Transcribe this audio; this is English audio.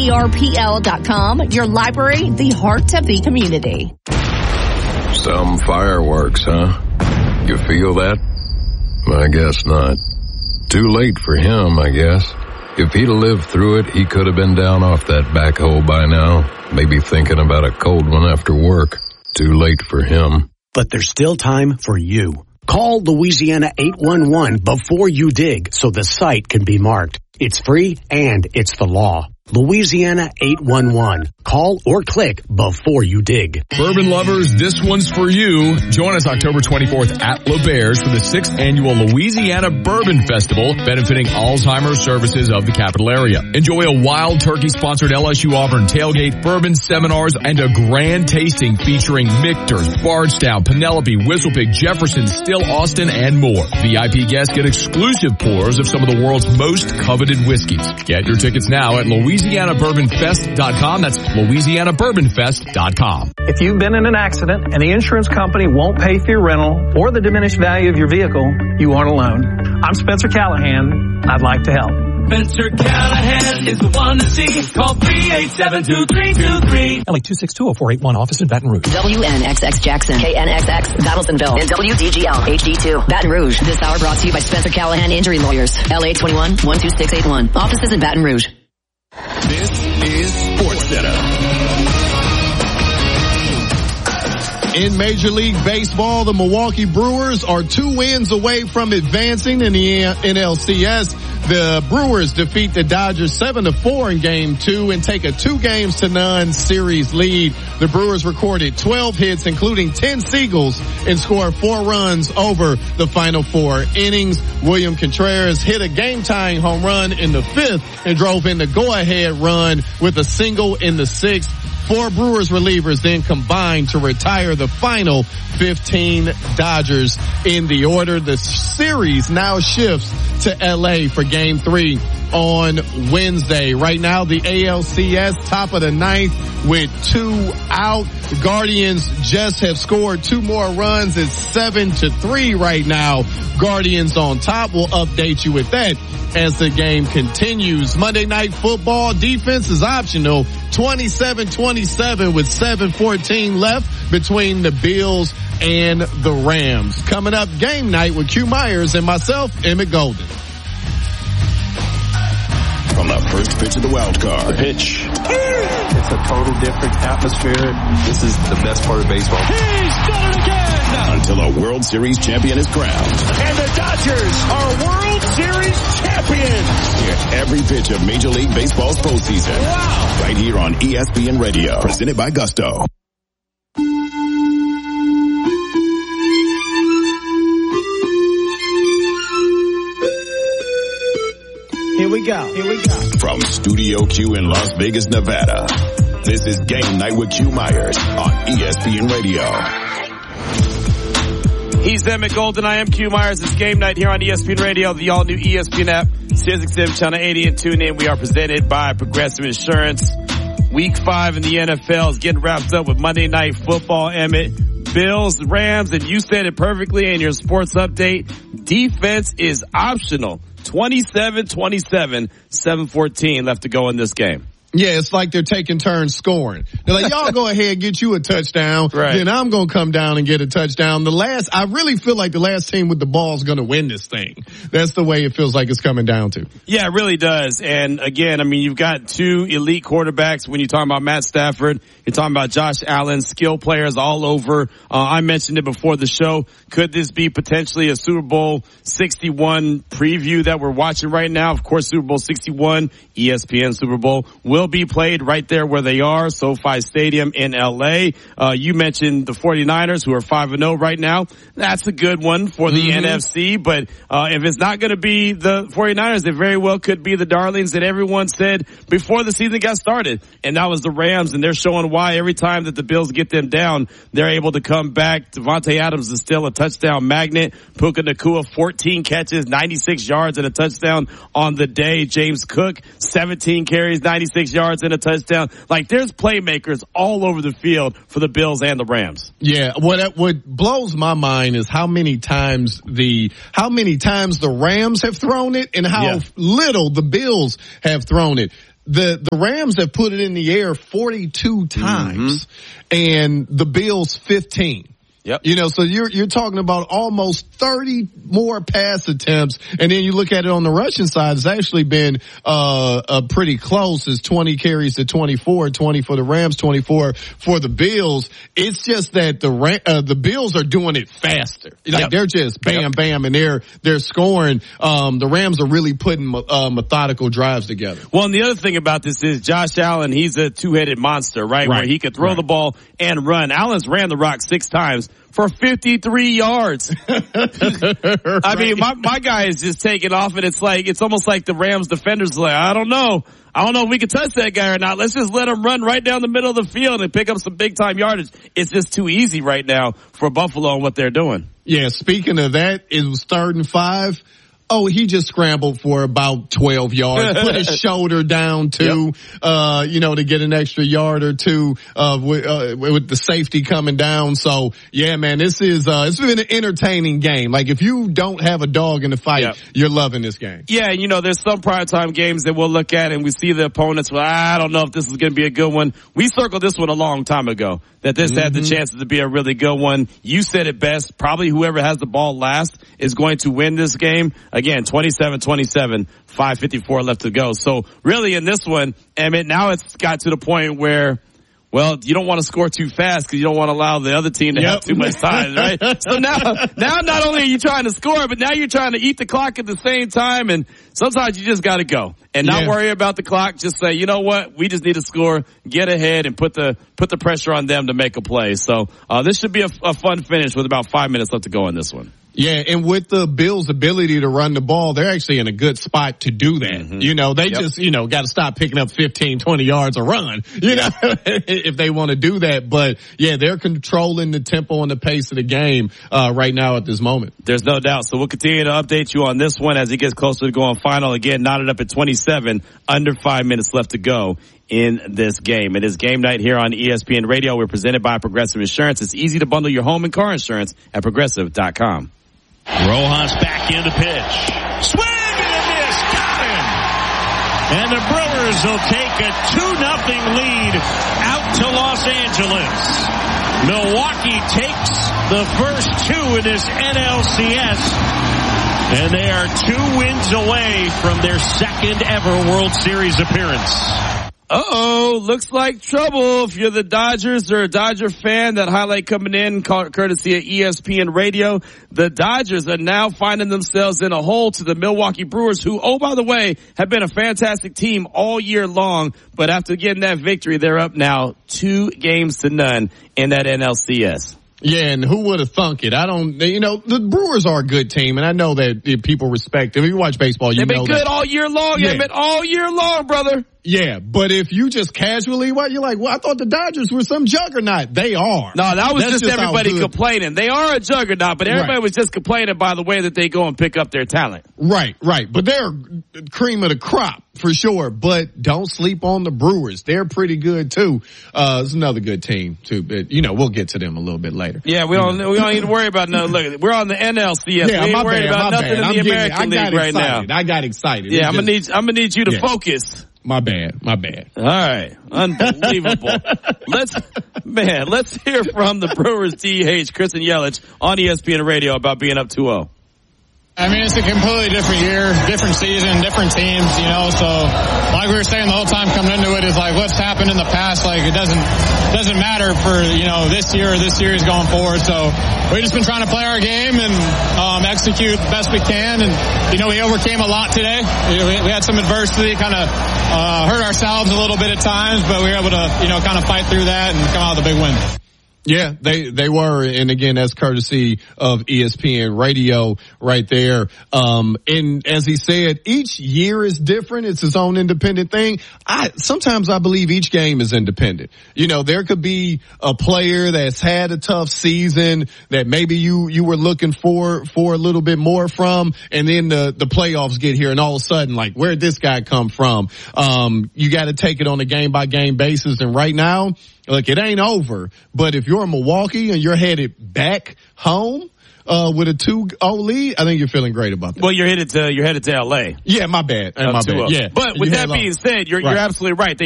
TRPL.com, your library, the heart of the community. Some fireworks, huh? You feel that? I guess not. Too late for him, I guess. If he'd have lived through it, he could have been down off that backhoe by now, maybe thinking about a cold one after work. Too late for him. But there's still time for you. Call Louisiana 811 before you dig so the site can be marked. It's free and it's the law. Louisiana 811. Call or click before you dig. Bourbon lovers, this one's for you. Join us October 24th at LeBaird's for the 6th annual Louisiana Bourbon Festival, benefiting Alzheimer's services of the capital area. Enjoy a Wild Turkey-sponsored LSU Auburn tailgate, bourbon seminars, and a grand tasting featuring Michter's, Bardstown, Penelope, Whistlepig, Jefferson, Still, Austin, and more. VIP guests get exclusive pours of some of the world's most coveted whiskeys. Get your tickets now at LouisianaBourbonFest.com. That's LouisianaBourbonFest.com. If you've been in an accident and the insurance company won't pay for your rental or the diminished value of your vehicle, you aren't alone. I'm Spencer Callahan. I'd like to help. Spencer Callahan is the one to see. Call 387-2323. LA 262-0481, office in Baton Rouge. WNXX Jackson, KNXX Donaldsonville, and WDGL HD2 Baton Rouge. This hour brought to you by Spencer Callahan Injury Lawyers. LA 21-12681. Offices in Baton Rouge. This is SportsCenter. In Major League Baseball, the Milwaukee Brewers are 2 wins away from advancing in the NLCS. The Brewers defeat the Dodgers 7-4 in Game 2 and take a 2-0 series lead. The Brewers recorded 12 hits, including 10 singles, and scored 4 runs over the final 4 innings. William Contreras hit a game-tying home run in the 5th and drove in the go-ahead run with a single in the 6th. 4 Brewers relievers then combined to retire the final 15 Dodgers in the order. The series now shifts to LA for Game 3 on Wednesday. Right now, the ALCS top of the 9th with 2 out. The Guardians just have scored 2 more runs. It's 7-3 right now. Guardians on top. We'll update you with that as the game continues. Monday Night Football, defense is optional. 27-27 with 7:14 left between the Bills and the Rams. Coming up, game night with Q Myers and myself, Emmett Golden. From the first pitch of the wild card. The pitch. It's a total different atmosphere. This is the best part of baseball. He's done it again! Until a World Series champion is crowned. And the Dodgers are World Series champions! Hear every pitch of Major League Baseball's postseason. Wow! Right here on ESPN Radio. Presented by Gusto. Here we go. From Studio Q in Las Vegas, Nevada, this is Game Night with Q Myers on ESPN Radio. He's Emmett Golden. I am Q Myers. It's Game Night here on ESPN Radio, the all-new ESPN app, SiriusXM Channel 80, and tune in. We are presented by Progressive Insurance. Week 5 in the NFL is getting wrapped up with Monday Night Football, Emmett. Bills, Rams, and you said it perfectly in your sports update. Defense is optional. 27-27, 7:14 left to go in this game. Yeah, it's like they're taking turns scoring. They're like, y'all go ahead and get you a touchdown. Right. Then I'm going to come down and get a touchdown. I really feel like the last team with the ball is going to win this thing. That's the way it feels like it's coming down to. Yeah, it really does. And again, I mean, you've got 2 elite quarterbacks when you're talking about Matt Stafford. You're talking about Josh Allen, skill players all over. I mentioned it before the show. Could this be potentially a Super Bowl 61 preview that we're watching right now? Of course, Super Bowl 61, ESPN Super Bowl, will be played right there where they are, SoFi Stadium in LA. You mentioned the 49ers, who are 5-0 right now. That's a good one for the NFC, but if it's not going to be the 49ers, it very well could be the darlings that everyone said before the season got started, and that was the Rams, and they're showing why every time that the Bills get them down, they're able to come back. Devontae Adams is still a touchdown magnet. Puka Nacua, 14 catches, 96 yards and a touchdown on the day. James Cook, 17 carries, 96 yards and a touchdown. Like, there's playmakers all over the field for the Bills and the Rams. Yeah, what blows my mind is how many times the Rams have thrown it and how little the Bills have thrown it. the Rams have put it in the air 42 times and the Bills 15. Yep. You know, so you're talking about almost 30 more pass attempts, and then you look at it on the rushing side, it's actually been pretty close. It's 20 carries to 24, 20 for the Rams, 24 for the Bills. It's just that the Bills are doing it faster. Like they're just bam, bam, and they're scoring. The Rams are really putting methodical drives together. Well, and the other thing about this is Josh Allen, he's a two-headed monster, right? Where he could throw the ball and run. Allen's ran the rock 6 times for 53 yards. I mean, my guy is just taking off, and it's almost like the Rams defenders are like, I don't know if we can touch that guy or not. Let's just let him run right down the middle of the field and pick up some big time yardage. It's just too easy right now for Buffalo and what they're doing. Yeah, speaking of that, it was 3rd and 5. Oh, he just scrambled for about 12 yards, put his shoulder down too, to get an extra yard or two, with the safety coming down. So yeah, man, it's been an entertaining game. Like if you don't have a dog in the fight, you're loving this game. Yeah. There's some primetime games that we'll look at and we see the opponents. Well, I don't know if this is going to be a good one. We circled this one a long time ago that this had the chances to be a really good one. You said it best. Probably whoever has the ball last is going to win this game. Again, 27-27, 5:54 left to go. So really in this one, now it's got to the point where, well, you don't want to score too fast because you don't want to allow the other team to have too much time, right? So now not only are you trying to score, but now you're trying to eat the clock at the same time, and sometimes you just got to go and not worry about the clock. Just say, you know what, we just need to score, get ahead, and put the pressure on them to make a play. So this should be a fun finish with about 5 minutes left to go in this one. Yeah, and with the Bills' ability to run the ball, they're actually in a good spot to do that. They just, got to stop picking up 15, 20 yards a run, if they want to do that. But yeah, they're controlling the tempo and the pace of the game, right now at this moment. There's no doubt. So we'll continue to update you on this one as it gets closer to going final. Again, knotted up at 27, under 5 minutes left to go in this game. It is game night here on ESPN Radio. We're presented by Progressive Insurance. It's easy to bundle your home and car insurance at Progressive.com. Rojas back in to pitch. Swing and a miss. Got him. And the Brewers will take a 2-0 lead out to Los Angeles. Milwaukee takes the first 2 in this NLCS. And they are 2 wins away from their second ever World Series appearance. Looks like trouble. If you're the Dodgers or a Dodger fan, that highlight coming in courtesy of ESPN Radio. The Dodgers are now finding themselves in a hole to the Milwaukee Brewers, who, by the way, have been a fantastic team all year long. But after getting that victory, they're up now 2-0 in that NLCS. Yeah, and who would have thunk it? The Brewers are a good team, and I know that people respect them. If you watch baseball, you know they've been good all year long. Yeah. They've been all year long, brother. Yeah, but if you just casually, you're like, well, I thought the Dodgers were some juggernaut. They are. No, that's just everybody complaining. They are a juggernaut, but everybody was just complaining by the way that they go and pick up their talent. Right. But they're cream of the crop for sure. But don't sleep on the Brewers. They're pretty good too. It's another good team too, but we'll get to them a little bit later. Yeah, we don't need to worry about no. Look, we're on the NLCS. Yeah, we ain't worried about nothing in the American League right now. I got excited. Yeah, I'm gonna need you to focus. My bad. All right. Unbelievable. Let's hear from the Brewers DH, Chris and Yelich, on ESPN Radio about being up 2-0. I mean, it's a completely different year, different season, different teams, so like we were saying the whole time coming into it is like what's happened in the past, like it doesn't matter for, this year or this series going forward. So we've just been trying to play our game and execute the best we can. And, we overcame a lot today. We had some adversity, kind of hurt ourselves a little bit at times, but we were able to, kind of fight through that and come out with a big win. Yeah, they were. And again, that's courtesy of ESPN Radio right there. And as he said, each year is different. It's its own independent thing. Sometimes I believe each game is independent. There could be a player that's had a tough season that maybe you were looking for a little bit more from. And then the playoffs get here and all of a sudden, like, where'd this guy come from? You got to take it on a game by game basis. And right now, look, it ain't over, but if you're in Milwaukee and you're headed back home, with a 2-0 lead, I think you're feeling great about that. Well, you're headed to LA. Yeah, my bad. Yeah. Yeah. But with that being said, you're absolutely right.